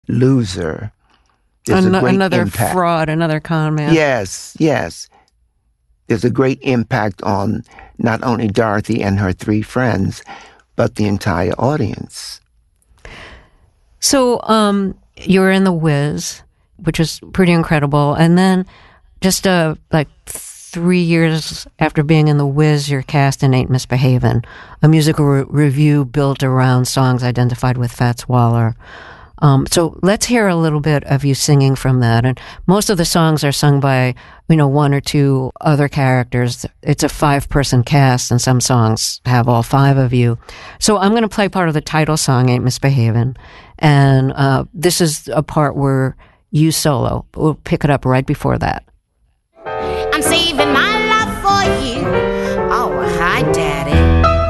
loser. There's a great another impact. fraud, another con man. Yes. There's a great impact on not only Dorothy and her three friends, but the entire audience. So you were in The Wiz, which is pretty incredible. And then just like 3 years after being in The Wiz, you're cast in Ain't Misbehavin', a musical review built around songs identified with Fats Waller. So let's hear a little bit of you singing from that. And most of the songs are sung by, one or two other characters. It's a 5-person cast, and some songs have all 5 of you. So I'm going to play part of the title song, Ain't Misbehavin'. And this is a part where you solo. We'll pick it up right before that.